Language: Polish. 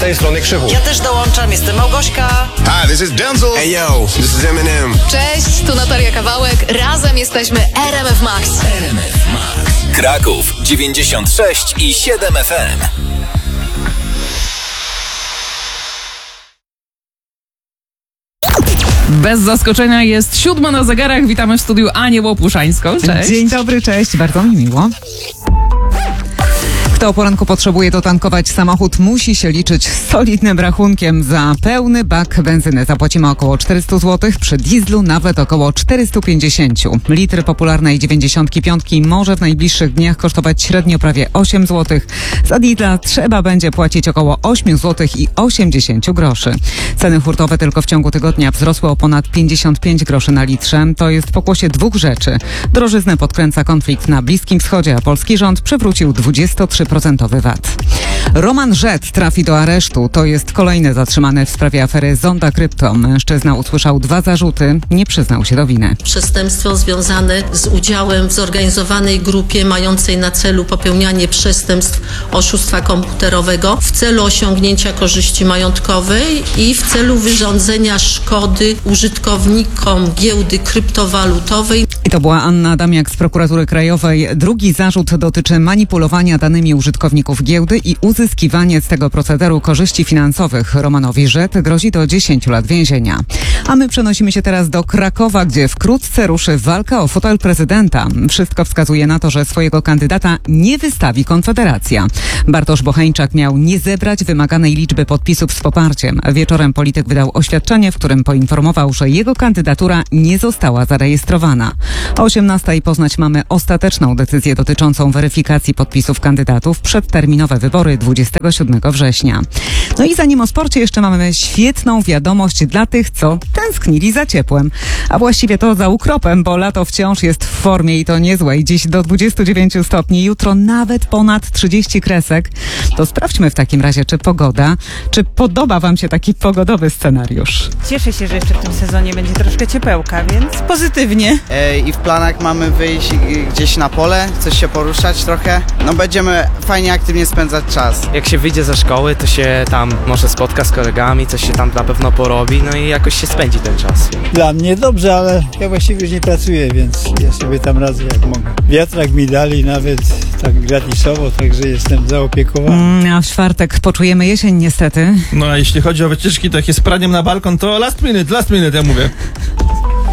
tej strony Krzywu. Ja też dołączam, jestem Małgośka. Hi, this is Denzel. Hey yo, this is Eminem. Cześć, tu Natalia Kawałek. Razem jesteśmy RMF Max. RMF Max. Kraków 96 i 7 FM. Bez zaskoczenia jest 7 na zegarach. Witamy w studiu Anię Łopuszańską. Cześć. Dzień dobry, cześć. Bardzo mi miło. Kto o poranku potrzebuje dotankować samochód, musi się liczyć z solidnym rachunkiem. Za pełny bak benzyny zapłacimy około 400 zł, przy dieslu nawet około 450. Litr popularnej 95 może w najbliższych dniach kosztować średnio prawie 8 zł. Za diesla trzeba będzie płacić około 8 zł i 80 groszy. Ceny hurtowe tylko w ciągu tygodnia wzrosły o ponad 55 groszy na litrze. To jest pokłosie dwóch rzeczy. Drożyznę podkręca konflikt na Bliskim Wschodzie, a polski rząd przywrócił 23% VAT. Roman Rzet trafi do aresztu. To jest kolejny zatrzymany w sprawie afery Zonda Krypto. Mężczyzna usłyszał 2 zarzuty, nie przyznał się do winy. Przestępstwo związane z udziałem w zorganizowanej grupie mającej na celu popełnianie przestępstw oszustwa komputerowego w celu osiągnięcia korzyści majątkowej i w celu wyrządzenia szkody użytkownikom giełdy kryptowalutowej. I to była Anna Adamiak z Prokuratury Krajowej. Drugi zarzut dotyczy manipulowania danymi użytkowników giełdy i uzyskiwanie z tego procederu korzyści finansowych. Romanowi Rzet grozi do 10 lat więzienia. A my przenosimy się teraz do Krakowa, gdzie wkrótce ruszy walka o fotel prezydenta. Wszystko wskazuje na to, że swojego kandydata nie wystawi Konfederacja. Bartosz Bocheńczak miał nie zebrać wymaganej liczby podpisów z poparciem. Wieczorem polityk wydał oświadczenie, w którym poinformował, że jego kandydatura nie została zarejestrowana. O 18:00 poznać mamy ostateczną decyzję dotyczącą weryfikacji podpisów kandydatów. Przedterminowe wybory 27 września. No i zanim o sporcie, jeszcze mamy świetną wiadomość dla tych, co tęsknili za ciepłem. A właściwie to za ukropem, bo lato wciąż jest w formie i to niezłej. Dziś do 29 stopni, jutro nawet ponad 30 kresek. To sprawdźmy w takim razie, czy podoba wam się taki pogodowy scenariusz? Cieszę się, że jeszcze w tym sezonie będzie troszkę ciepełka, więc pozytywnie. I w planach mamy wyjść gdzieś na pole, coś się poruszać trochę. No będziemy fajnie, aktywnie spędzać czas. Jak się wyjdzie ze szkoły, to się tam może spotka z kolegami, coś się tam na pewno porobi, no i jakoś się spędzi ten czas. Dla mnie dobrze, ale ja właściwie już nie pracuję, więc ja sobie tam radzę jak mogę. Wiatrak mi dali nawet tak gratisowo, także jestem zaopiekowany. A w czwartek poczujemy jesień niestety. No a jeśli chodzi o wycieczki takie z praniem na balkon, to last minute, ja mówię.